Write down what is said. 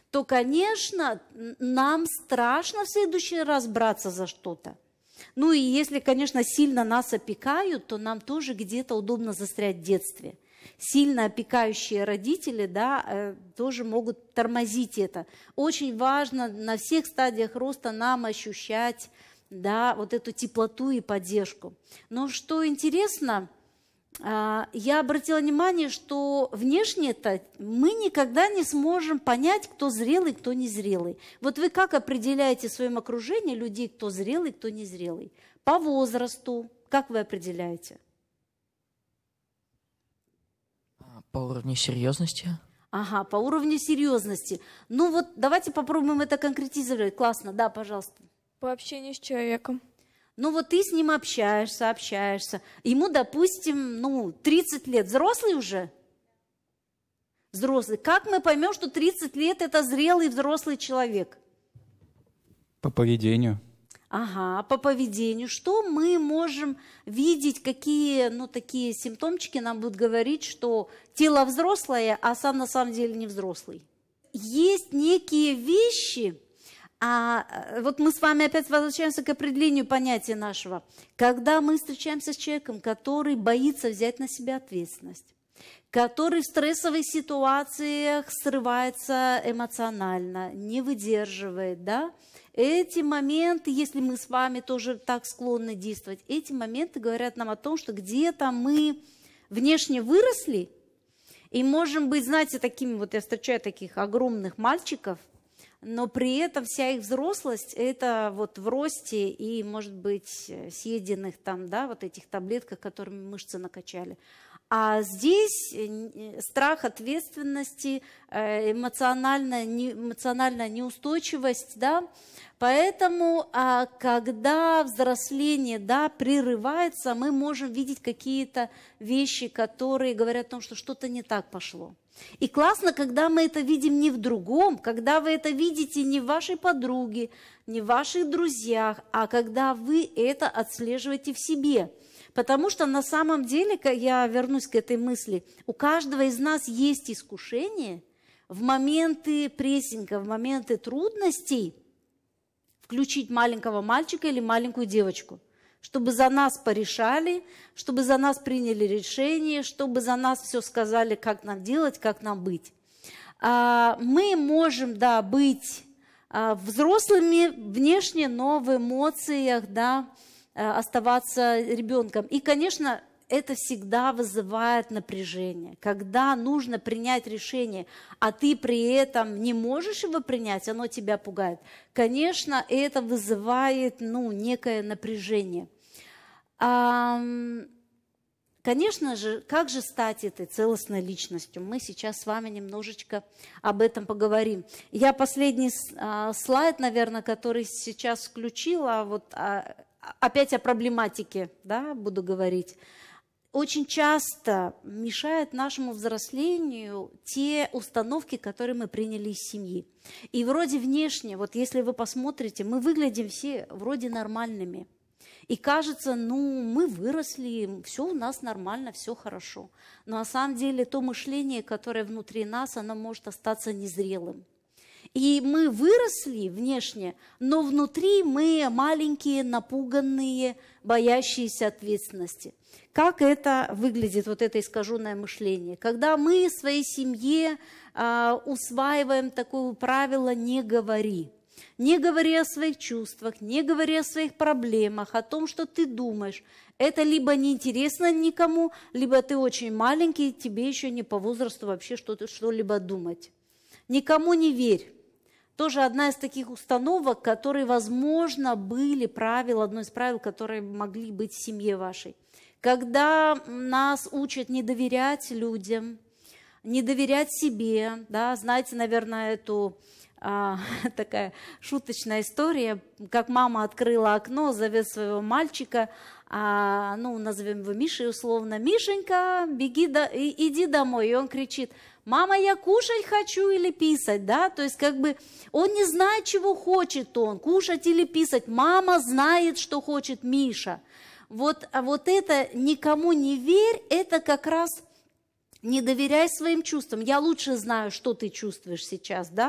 то, конечно, нам страшно в следующий раз браться за что-то. Ну и если, конечно, сильно нас опекают, то нам тоже где-то удобно застрять в детстве. Сильно опекающие родители, да, тоже могут тормозить это. Очень важно на всех стадиях роста нам ощущать, да, вот эту теплоту и поддержку. Но что интересно, я обратила внимание, что внешне-то мы никогда не сможем понять, кто зрелый, кто незрелый. Вот вы как определяете в своем окружении людей, кто зрелый, кто незрелый? По возрасту, как вы определяете? По уровню серьезности. Ага, по уровню серьезности. Ну вот давайте попробуем это конкретизировать. Классно, да, пожалуйста. По общению с человеком. Ну вот ты с ним общаешься. Ему, допустим, 30 лет. Взрослый уже? Взрослый. Как мы поймем, что 30 лет – это зрелый взрослый человек? По поведению. Ага, по поведению. Что мы можем видеть, какие, такие симптомчики нам будут говорить, что тело взрослое, а сам на самом деле не взрослый? Есть некие вещи, вот мы с вами опять возвращаемся к определению понятия нашего. Когда мы встречаемся с человеком, который боится взять на себя ответственность, который в стрессовых ситуациях срывается эмоционально, не выдерживает, да? Эти моменты, если мы с вами тоже так склонны действовать, эти моменты говорят нам о том, что где-то мы внешне выросли и можем быть, знаете, такими, вот я встречаю таких огромных мальчиков, но при этом вся их взрослость – это вот в росте и, может быть, съеденных там, да, вот этих таблетках, которыми мышцы накачали. А здесь страх ответственности, эмоциональная неустойчивость, да, поэтому, когда взросление, да, прерывается, мы можем видеть какие-то вещи, которые говорят о том, что что-то не так пошло. И классно, когда мы это видим не в другом, когда вы это видите не в вашей подруге, не в ваших друзьях, а когда вы это отслеживаете в себе. Потому что на самом деле, я вернусь к этой мысли, у каждого из нас есть искушение в моменты прессинга, в моменты трудностей включить маленького мальчика или маленькую девочку, чтобы за нас порешали, чтобы за нас приняли решение, чтобы за нас все сказали, как нам делать, как нам быть. Мы можем, да, быть взрослыми внешне, но в эмоциях, да, оставаться ребенком. И, конечно, это всегда вызывает напряжение. Когда нужно принять решение, а ты при этом не можешь его принять, оно тебя пугает. Конечно, это вызывает, некое напряжение. Конечно же, как же стать этой целостной личностью? Мы сейчас с вами немножечко об этом поговорим. Я последний слайд, наверное, который сейчас включила, опять о проблематике, да, буду говорить. Очень часто мешают нашему взрослению те установки, которые мы приняли из семьи. И вроде внешне, вот если вы посмотрите, мы выглядим все вроде нормальными. И кажется, мы выросли, все у нас нормально, все хорошо. Но на самом деле то мышление, которое внутри нас, оно может остаться незрелым. И мы выросли внешне, но внутри мы маленькие, напуганные, боящиеся ответственности. Как это выглядит, вот это искаженное мышление? Когда мы в своей семье усваиваем такое правило «не говори». Не говори о своих чувствах, не говори о своих проблемах, о том, что ты думаешь. Это либо неинтересно никому, либо ты очень маленький, тебе еще не по возрасту вообще что-либо думать. Никому не верь. Тоже одна из таких установок, которые, возможно, были одно из правил, которые могли быть в семье вашей. Когда нас учат не доверять людям, не доверять себе, да, знаете, наверное, эту такая шуточная история, как мама открыла окно, зовет своего мальчика, назовем его Мишей условно: «Мишенька, иди домой». И он кричит: «Мама, я кушать хочу или писать?» Да? То есть он не знает, чего хочет он, кушать или писать. Мама знает, что хочет Миша. Вот это «никому не верь» – это как раз не доверяй своим чувствам. Я лучше знаю, что ты чувствуешь сейчас, да?